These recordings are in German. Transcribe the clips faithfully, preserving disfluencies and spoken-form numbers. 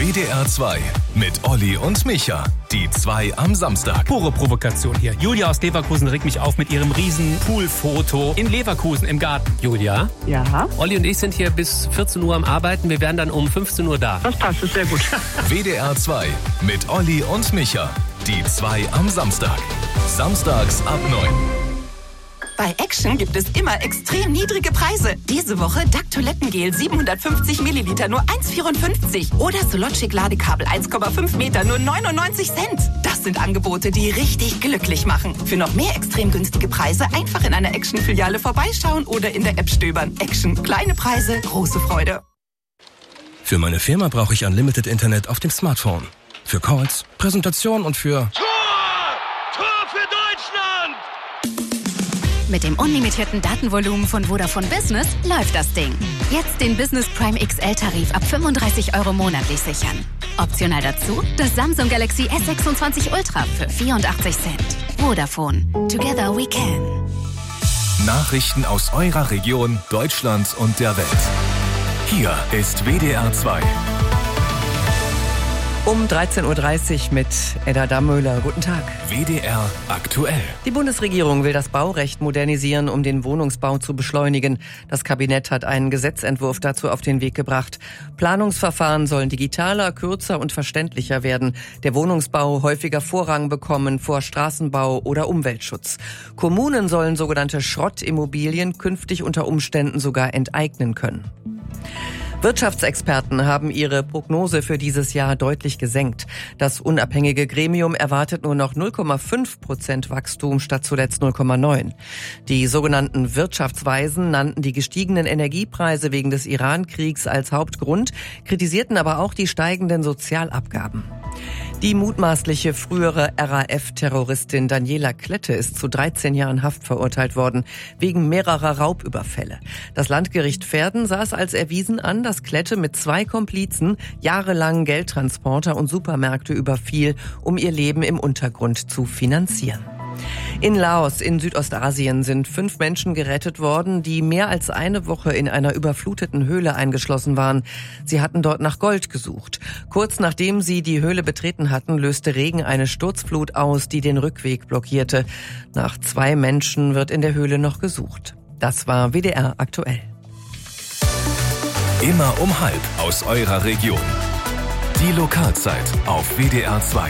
W D R zwei mit Olli und Micha. Die zwei am Samstag. Pure Provokation hier. Julia aus Leverkusen regt mich auf mit ihrem riesen Poolfoto in Leverkusen im Garten. Julia? Ja? Olli und ich sind hier bis vierzehn Uhr am Arbeiten. Wir wären dann um fünfzehn Uhr da. Das passt, ist sehr gut. W D R zwei mit Olli und Micha. Die zwei am Samstag. Samstags ab neun. Bei Action gibt es immer extrem niedrige Preise. Diese Woche D A C Toilettengel siebenhundertfünfzig Milliliter nur eins Komma vierundfünfzig. Oder Sologic Ladekabel eins Komma fünf Meter nur neunundneunzig Cent. Das sind Angebote, die richtig glücklich machen. Für noch mehr extrem günstige Preise einfach in einer Action-Filiale vorbeischauen oder in der App stöbern. Action. Kleine Preise, große Freude. Für meine Firma brauche ich Unlimited Internet auf dem Smartphone. Für Calls, Präsentation und für... Mit dem unlimitierten Datenvolumen von Vodafone Business läuft das Ding. Jetzt den Business Prime X L-Tarif ab fünfunddreißig Euro monatlich sichern. Optional dazu das Samsung Galaxy S sechsundzwanzig Ultra für vierundachtzig Cent. Vodafone. Together we can. Nachrichten aus eurer Region, Deutschland und der Welt. Hier ist W D R zwei. Um dreizehn Uhr dreißig mit Edda Dammöhler. Guten Tag. W D R aktuell. Die Bundesregierung will das Baurecht modernisieren, um den Wohnungsbau zu beschleunigen. Das Kabinett hat einen Gesetzentwurf dazu auf den Weg gebracht. Planungsverfahren sollen digitaler, kürzer und verständlicher werden. Der Wohnungsbau häufiger Vorrang bekommen vor Straßenbau oder Umweltschutz. Kommunen sollen sogenannte Schrottimmobilien künftig unter Umständen sogar enteignen können. Wirtschaftsexperten haben ihre Prognose für dieses Jahr deutlich gesenkt. Das unabhängige Gremium erwartet nur noch null Komma fünf Prozent Wachstum statt zuletzt null Komma neun. Die sogenannten Wirtschaftsweisen nannten die gestiegenen Energiepreise wegen des Iran-Kriegs als Hauptgrund, kritisierten aber auch die steigenden Sozialabgaben. Die mutmaßliche frühere R A F-Terroristin Daniela Klette ist zu dreizehn Jahren Haft verurteilt worden, wegen mehrerer Raubüberfälle. Das Landgericht Verden sah es als erwiesen an, dass Klette mit zwei Komplizen jahrelang Geldtransporter und Supermärkte überfiel, um ihr Leben im Untergrund zu finanzieren. In Laos in Südostasien sind fünf Menschen gerettet worden, die mehr als eine Woche in einer überfluteten Höhle eingeschlossen waren. Sie hatten dort nach Gold gesucht. Kurz nachdem sie die Höhle betreten hatten, löste Regen eine Sturzflut aus, die den Rückweg blockierte. Nach zwei Menschen wird in der Höhle noch gesucht. Das war W D R aktuell. Immer um halb aus eurer Region. Die Lokalzeit auf W D R zwei.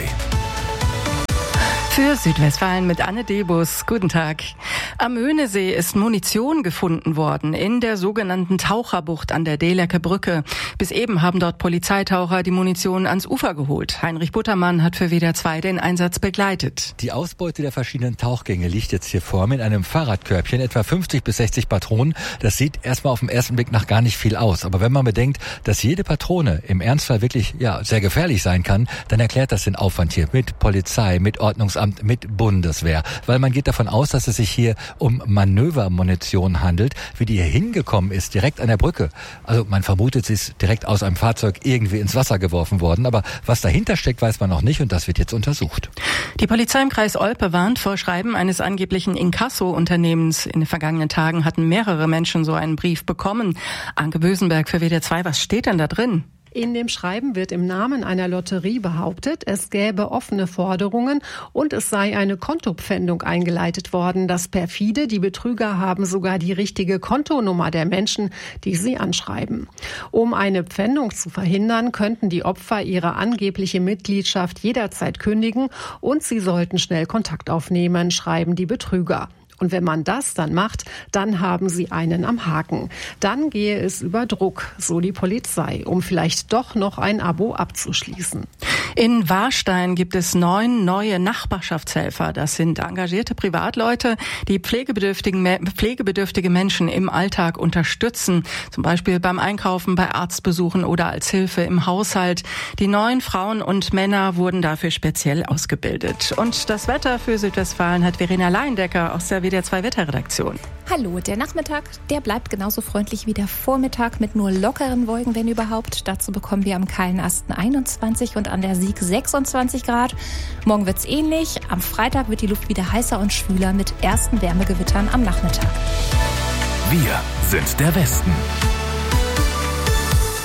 Für Südwestfalen mit Anne Debus. Guten Tag. Am Möhnesee ist Munition gefunden worden in der sogenannten Taucherbucht an der Dehlecker Brücke. Bis eben haben dort Polizeitaucher die Munition ans Ufer geholt. Heinrich Buttermann hat für W D R zwei den Einsatz begleitet. Die Ausbeute der verschiedenen Tauchgänge liegt jetzt hier vor mir in einem Fahrradkörbchen, etwa fünfzig bis sechzig Patronen. Das sieht erstmal auf den ersten Blick nach gar nicht viel aus. Aber wenn man bedenkt, dass jede Patrone im Ernstfall wirklich ja sehr gefährlich sein kann, dann erklärt das den Aufwand hier mit Polizei, mit Ordnungsamt, mit Bundeswehr. Weil man geht davon aus, dass es sich hier um Manövermunition handelt. Wie die hier hingekommen ist, direkt an der Brücke. Also man vermutet, sie ist direkt aus einem Fahrzeug irgendwie ins Wasser geworfen worden. Aber was dahinter steckt, weiß man noch nicht und das wird jetzt untersucht. Die Polizei im Kreis Olpe warnt vor Schreiben eines angeblichen Inkasso-Unternehmens. In den vergangenen Tagen hatten mehrere Menschen so einen Brief bekommen. Anke Bösenberg für W D R zwei, was steht denn da drin? In dem Schreiben wird im Namen einer Lotterie behauptet, es gäbe offene Forderungen und es sei eine Kontopfändung eingeleitet worden. Das perfide, die Betrüger haben sogar die richtige Kontonummer der Menschen, die sie anschreiben. Um eine Pfändung zu verhindern, könnten die Opfer ihre angebliche Mitgliedschaft jederzeit kündigen und sie sollten schnell Kontakt aufnehmen, schreiben die Betrüger. Und wenn man das dann macht, dann haben sie einen am Haken. Dann gehe es über Druck, so die Polizei, um vielleicht doch noch ein Abo abzuschließen. In Warstein gibt es neun neue Nachbarschaftshelfer. Das sind engagierte Privatleute, die pflegebedürftigen, pflegebedürftige Menschen im Alltag unterstützen. Zum Beispiel beim Einkaufen, bei Arztbesuchen oder als Hilfe im Haushalt. Die neuen Frauen und Männer wurden dafür speziell ausgebildet. Und das Wetter für Südwestfalen hat Verena Leindecker aus der W D R zwei Wetterredaktion. Hallo, der Nachmittag, der bleibt genauso freundlich wie der Vormittag mit nur lockeren Wolken, wenn überhaupt. Dazu bekommen wir am Kahlenasten einundzwanzig und an der Sieg sechsundzwanzig Grad. Morgen wird's ähnlich. Am Freitag wird die Luft wieder heißer und schwüler mit ersten Wärmegewittern am Nachmittag. Wir sind der Westen.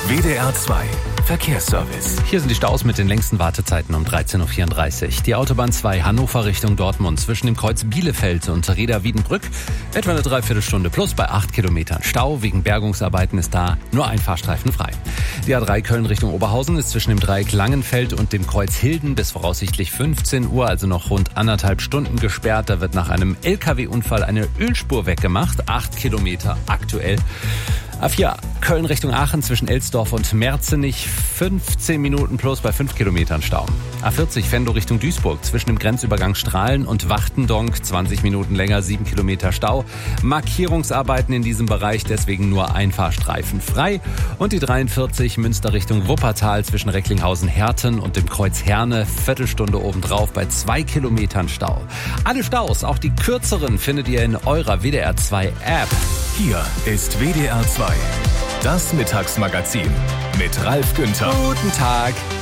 W D R zwei Verkehrsservice. Hier sind die Staus mit den längsten Wartezeiten um dreizehn Uhr vierunddreißig. Die Autobahn zwei Hannover Richtung Dortmund zwischen dem Kreuz Bielefeld und Reda-Wiedenbrück. Etwa eine Dreiviertelstunde plus bei acht Kilometern Stau. Wegen Bergungsarbeiten ist da nur ein Fahrstreifen frei. Die A drei Köln Richtung Oberhausen ist zwischen dem Dreieck Langenfeld und dem Kreuz Hilden bis voraussichtlich fünfzehn Uhr, also noch rund anderthalb Stunden gesperrt. Da wird nach einem L K W-Unfall eine Ölspur weggemacht. Acht Kilometer aktuell. A vier Köln Richtung Aachen zwischen Elsdorf und Merzenich, fünfzehn Minuten plus bei fünf Kilometern Stau. A vierzig Venlo Richtung Duisburg zwischen dem Grenzübergang Strahlen und Wachtendonk, zwanzig Minuten länger, sieben Kilometer Stau. Markierungsarbeiten in diesem Bereich, deswegen nur ein Fahrstreifen frei. Und die dreiundvierzig Münster Richtung Wuppertal zwischen Recklinghausen-Herten und dem Kreuz Herne, Viertelstunde obendrauf bei zwei Kilometern Stau. Alle Staus, auch die kürzeren, findet ihr in eurer W D R zwei App. Hier ist W D R zwei, das Mittagsmagazin mit Ralf Günther. Guten Tag.